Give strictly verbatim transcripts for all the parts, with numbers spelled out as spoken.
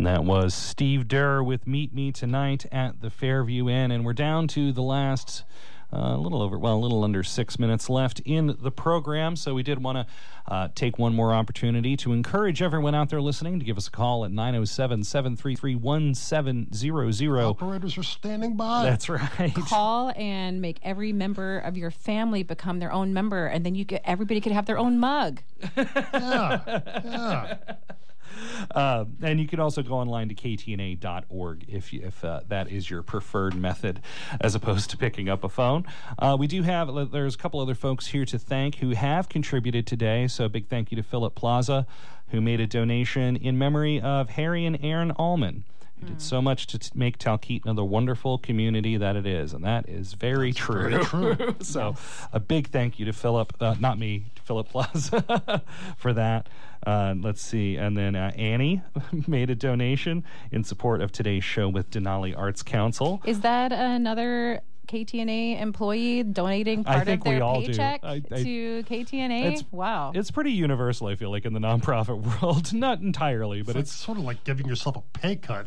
And that was Steve Durr with Meet Me Tonight at the Fairview Inn. And we're down to the last, uh, a little over, well, a little under six minutes left in the program. So we did want to uh, take one more opportunity to encourage everyone out there listening to give us a call at nine oh seven, seven three three, one seven zero zero. Operators are standing by. That's right. Call and make every member of your family become their own member, and then you get everybody could have their own mug. Yeah, yeah. Uh, and you can also go online to k t n a dot org if you, if uh, that is your preferred method as opposed to picking up a phone. Uh, we do have, there's a couple other folks here to thank who have contributed today. So a big thank you to Philip Plaza, who made a donation in memory of Harry and Aaron Allman, who did so much to t- make Talkeetna the wonderful community that it is. And that is very That's true. Very true. So yes. A big thank you to Philip, uh, not me, to Philip Plaza for that. Uh, let's see. And then uh, Annie made a donation in support of today's show with Denali Arts Council. Is that another K T N A employee donating I part think of their we all paycheck do. I, I, to K T N A? It's, wow. It's pretty universal, I feel like, in the nonprofit world. Not entirely, but it's, it's, it's sort of like giving yourself a pay cut.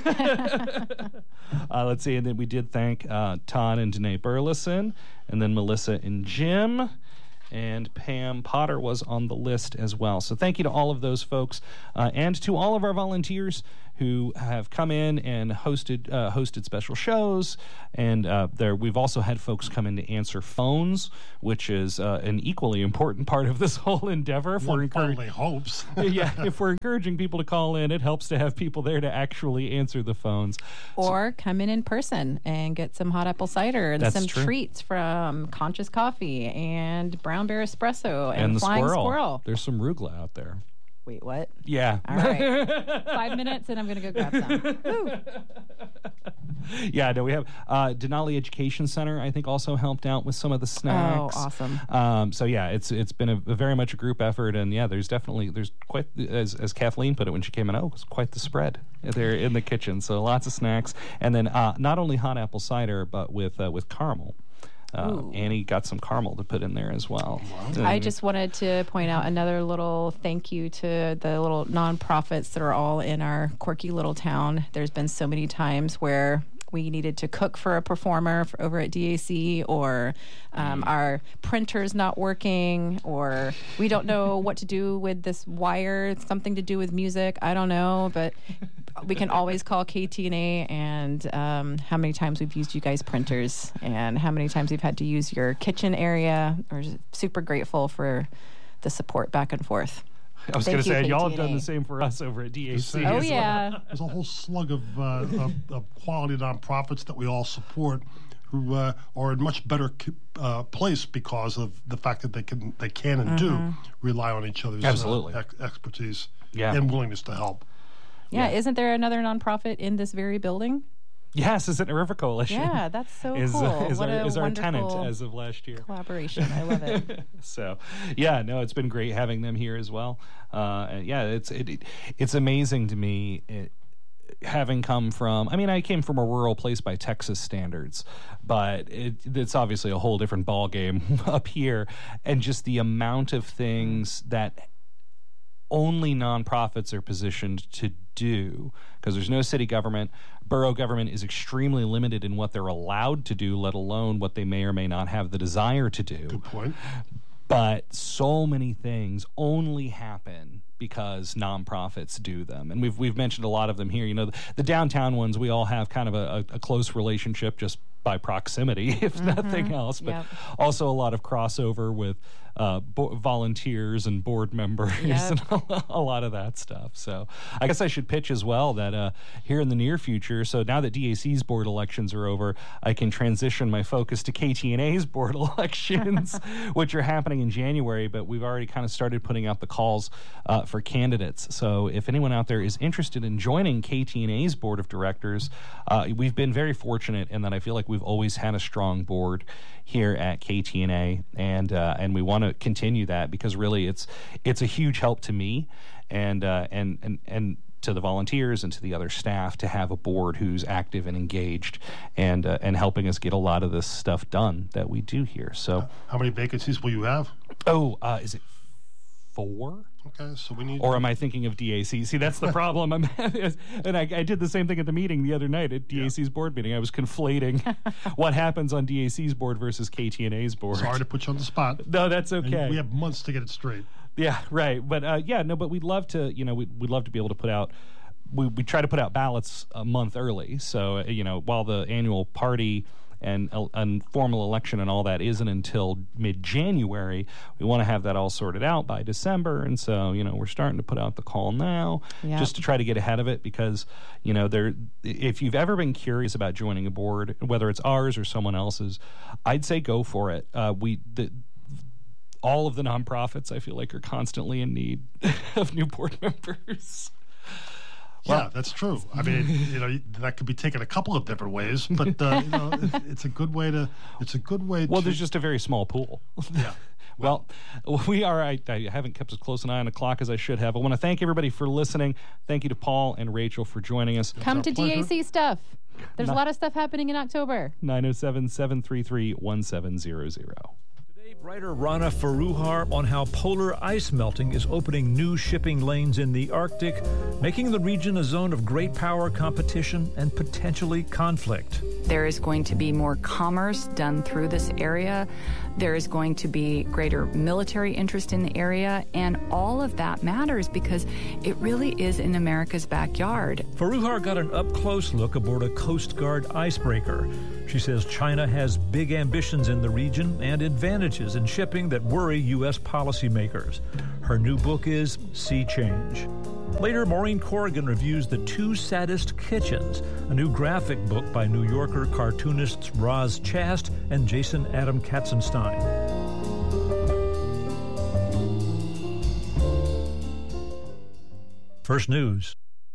uh, let's see. And then we did thank uh, Todd and Danae Burleson, and then Melissa and Jim. And Pam Potter was on the list as well. So thank you to all of those folks uh, and to all of our volunteers who have come in and hosted uh, hosted special shows. And uh, there, we've also had folks come in to answer phones, which is uh, an equally important part of this whole endeavor. If One we're finally hopes. yeah, if we're encouraging people to call in, it helps to have people there to actually answer the phones. Or so, come in in person and get some hot apple cider and some true. treats from Conscious Coffee and Brown Bear Espresso and, And the Flying squirrel. Squirrel. There's some Rugla out there. Wait, what? Yeah. All right. Five minutes and I'm going to go grab some. Woo. Yeah, no, we have uh, Denali Education Center, I think, also helped out with some of the snacks. Oh, awesome. Um, so, yeah, it's it's been a, a very much a group effort. And, yeah, there's definitely, there's quite, as, as Kathleen put it when she came in, oh, it was quite the spread there in the kitchen. So lots of snacks. And then uh, not only hot apple cider, but with uh, with caramel. Uh, Annie got some caramel to put in there as well. Wow. I just wanted to point out another little thank you to the little nonprofits that are all in our quirky little town. There's been so many times where we needed to cook for a performer for over at D A C, or um, our printer's not working, or we don't know what to do with this wire. It's something to do with music. I don't know, but we can always call K T N A, and um, how many times we've used you guys' printers and how many times we've had to use your kitchen area. We're super grateful for the support back and forth. I was going to say, you, y'all have done the same for us over at D A C. Oh, yeah. There's a whole slug of, uh, of, of quality nonprofits that we all support who uh, are in much better uh, place because of the fact that they can they can and mm-hmm. do rely on each other's Absolutely. Uh, ex- expertise yeah. and willingness to help. Yeah, yeah, isn't there another nonprofit in this very building? Yes, is it a River Coalition? Yeah, that's so is, cool. Uh, is what our, a is our tenant wonderful as of last year. Collaboration. I love it. So, yeah, no, it's been great having them here as well. Uh, yeah, it's it, it, it's amazing to me. It, having come from, I mean, I came from a rural place by Texas standards, but it, it's obviously a whole different ball game up here, and just the amount of things that only nonprofits are positioned to do, because there's no city government. Borough government is extremely limited in what they're allowed to do, let alone what they may or may not have the desire to do. Good point. But so many things only happen because nonprofits do them, and we've we've mentioned a lot of them here. You know, the, the downtown ones, we all have kind of a, a, a close relationship just by proximity, if mm-hmm. nothing else, but yep. also a lot of crossover with uh, bo- volunteers and board members yep. and a, a lot of that stuff. So I guess I should pitch as well that uh, here in the near future, so now that D A C's board elections are over, I can transition my focus to K T N A's board elections, which are happening in January, but we've already kind of started putting out the calls uh, for candidates. So if anyone out there is interested in joining K T N A's board of directors, uh, we've been very fortunate in that I feel like we've always had a strong board here at K T N A, and uh, and we want to continue that, because really it's it's a huge help to me and uh, and and and to the volunteers and to the other staff to have a board who's active and engaged and uh, and helping us get a lot of this stuff done that we do here. So, uh, how many vacancies will you have? Oh, uh, is it four. Okay, so we need. Or am I thinking of D A C? See, that's the problem. I'm and I, I did the same thing at the meeting the other night at D A C's yeah. board meeting. I was conflating what happens on D A C's board versus K T N A's board. Sorry to put you on the spot. No, that's okay. And we have months to get it straight. Yeah, right. But uh, yeah, no, but we'd love to. You know, we'd, we'd love to be able to put out. We we try to put out ballots a month early. So uh, you know, while the annual party and a and formal election and all that isn't until mid-January, we want to have that all sorted out by December. And so, you know, we're starting to put out the call now yep. just to try to get ahead of it because, you know, there. if you've ever been curious about joining a board, whether it's ours or someone else's, I'd say go for it. Uh, we the, all of the nonprofits, I feel like, are constantly in need of new board members. Well, yeah, well, that's true. I mean, you know, that could be taken a couple of different ways, but uh, you know, it, it's a good way to. It's a good way. Well, to, there's just a very small pool. Yeah. Well, we are. I, I haven't kept as close an eye on the clock as I should have. I want to thank everybody for listening. Thank you to Paul and Rachel for joining us. Come to pleasure. D A C stuff. There's Not, a lot of stuff happening in October. nine oh seven, seven three three, one seven zero zero. Writer Rana Foroohar on how polar ice melting is opening new shipping lanes in the Arctic, making the region a zone of great power competition and potentially conflict. There is going to be more commerce done through this area. There is going to be greater military interest in the area, and all of that matters because it really is in America's backyard. Foroohar got an up-close look aboard a Coast Guard icebreaker. She says China has big ambitions in the region and advantages in shipping that worry U S policymakers. Her new book is Sea Change. Later, Maureen Corrigan reviews The Two Saddest Kitchens, a new graphic book by New Yorker cartoonists Roz Chast and Jason Adam Katzenstein. First News.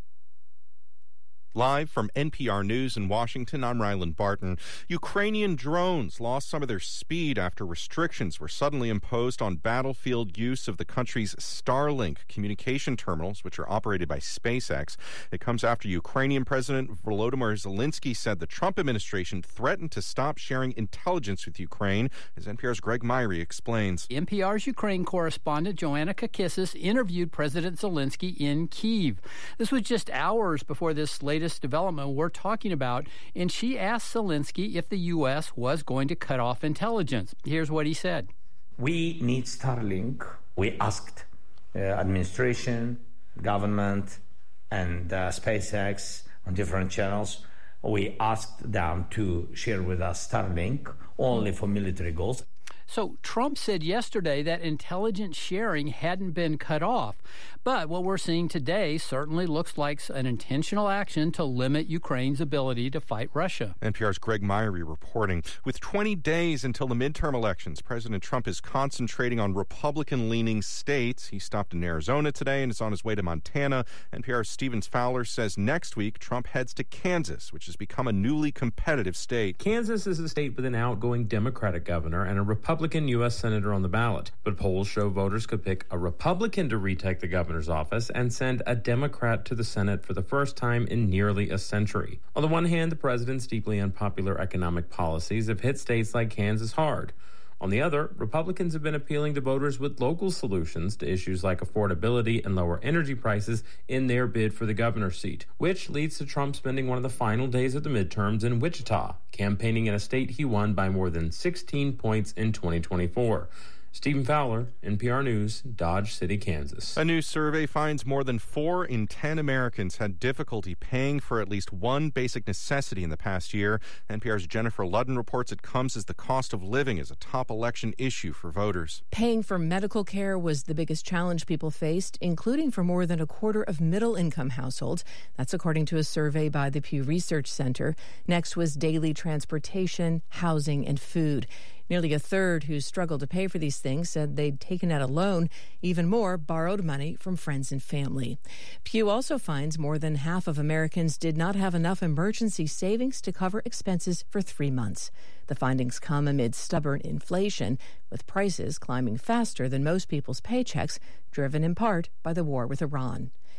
Live from N P R News in Washington, I'm Ryland Barton. Ukrainian drones lost some of their speed after restrictions were suddenly imposed on battlefield use of the country's Starlink communication terminals, which are operated by SpaceX. It comes after Ukrainian President Volodymyr Zelensky said the Trump administration threatened to stop sharing intelligence with Ukraine, as N P R's Greg Myrie explains. N P R's Ukraine correspondent Joanna Kakissis interviewed President Zelensky in Kyiv. This was just hours before this latest development we're talking about, and she asked Zelensky if the U S was going to cut off intelligence. Here's what he said. We need Starlink. We asked uh, administration, government, and uh, SpaceX on different channels. We asked them to share with us Starlink only for military goals. So Trump said yesterday that intelligence sharing hadn't been cut off. But what we're seeing today certainly looks like an intentional action to limit Ukraine's ability to fight Russia. N P R's Greg Myrie reporting. With twenty days until the midterm elections, President Trump is concentrating on Republican-leaning states. He stopped in Arizona today and is on his way to Montana. N P R's Stephen Fowler says next week Trump heads to Kansas, which has become a newly competitive state. Kansas is a state with an outgoing Democratic governor and a Republican Republican U S senator on the ballot, but polls show voters could pick a Republican to retake the governor's office and send a Democrat to the Senate for the first time in nearly a century. On the one hand, the president's deeply unpopular economic policies have hit states like Kansas hard. On the other, Republicans have been appealing to voters with local solutions to issues like affordability and lower energy prices in their bid for the governor's seat, which leads to Trump spending one of the final days of the midterms in Wichita, campaigning in a state he won by more than sixteen points in twenty twenty-four. Stephen Fowler, N P R News, Dodge City, Kansas. A new survey finds more than four in ten Americans had difficulty paying for at least one basic necessity in the past year. N P R's Jennifer Ludden reports it comes as the cost of living is a top election issue for voters. Paying for medical care was the biggest challenge people faced, including for more than a quarter of middle-income households. That's according to a survey by the Pew Research Center. Next was daily transportation, housing, and food. Nearly a third who struggled to pay for these things said they'd taken out a loan. Even more borrowed money from friends and family. Pew also finds more than half of Americans did not have enough emergency savings to cover expenses for three months. The findings come amid stubborn inflation, with prices climbing faster than most people's paychecks, driven in part by the war with Iran.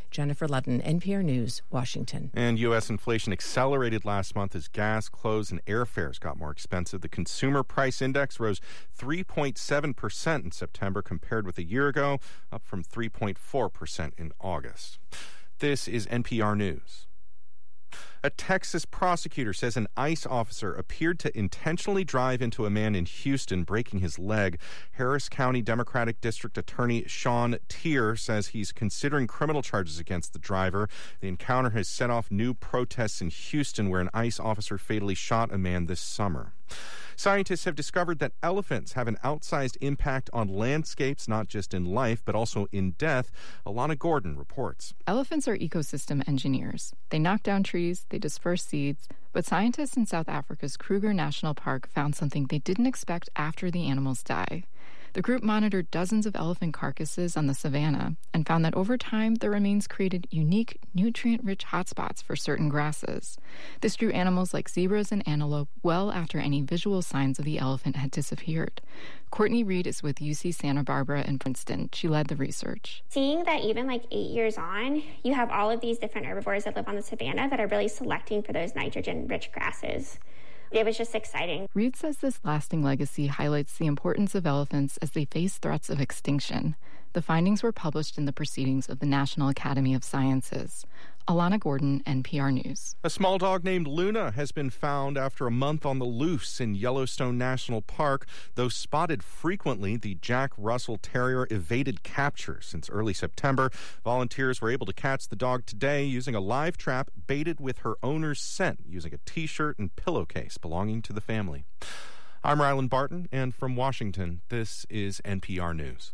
Jennifer Ludden, N P R News, Washington. And U S inflation accelerated last month as gas, clothes, and airfares got more expensive. The Consumer Price Index rose three point seven percent in September compared with a year ago, up from three point four percent in August. This is N P R News. A Texas prosecutor says an ICE officer appeared to intentionally drive into a man in Houston, breaking his leg. Harris County Democratic District Attorney Sean Tier says he's considering criminal charges against the driver. The encounter has set off new protests in Houston, where an ICE officer fatally shot a man this summer. Scientists have discovered that elephants have an outsized impact on landscapes, not just in life, but also in death. Alana Gordon reports. Elephants are ecosystem engineers. They knock down trees, they disperse seeds, but scientists in South Africa's Kruger National Park found something they didn't expect after the animals die. The group monitored dozens of elephant carcasses on the savanna and found that over time, the remains created unique, nutrient-rich hotspots for certain grasses. This drew animals like zebras and antelope well after any visual signs of the elephant had disappeared. Courtney Reed is with U C Santa Barbara and Princeton. She led the research. Seeing that even like eight years on, you have all of these different herbivores that live on the savanna that are really selecting for those nitrogen-rich grasses. It was just exciting. Reed says this lasting legacy highlights the importance of elephants as they face threats of extinction. The findings were published in the Proceedings of the National Academy of Sciences. Alana Gordon, N P R News. A small dog named Luna has been found after a month on the loose in Yellowstone National Park. Though spotted frequently, the Jack Russell Terrier evaded capture since early September. Volunteers were able to catch the dog today using a live trap baited with her owner's scent, using a T-shirt and pillowcase belonging to the family. I'm Ryland Barton, and from Washington, this is N P R News.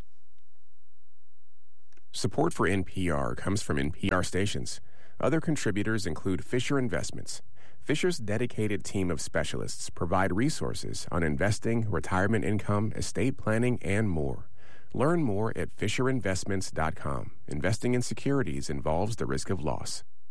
Support for N P R comes from N P R stations. Other contributors include Fisher Investments. Fisher's dedicated team of specialists provide resources on investing, retirement income, estate planning, and more. Learn more at fisher investments dot com. Investing in securities involves the risk of loss.